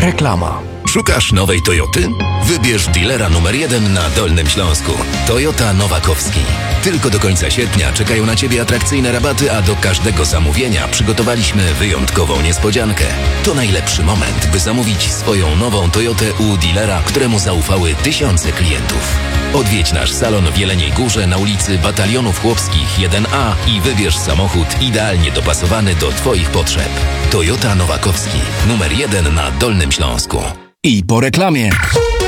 Reklama. Szukasz nowej Toyoty? Wybierz dealera numer 1 na Dolnym Śląsku. Toyota Nowakowski. Tylko do końca sierpnia czekają na Ciebie atrakcyjne rabaty, a do każdego zamówienia przygotowaliśmy wyjątkową niespodziankę. To najlepszy moment, by zamówić swoją nową Toyotę u dealera, któremu zaufały tysiące klientów. Odwiedź nasz salon w Jeleniej Górze na ulicy Batalionów Chłopskich 1A i wybierz samochód idealnie dopasowany do Twoich potrzeb. Toyota Nowakowski. Numer 1 na Dolnym Śląsku. I po reklamie.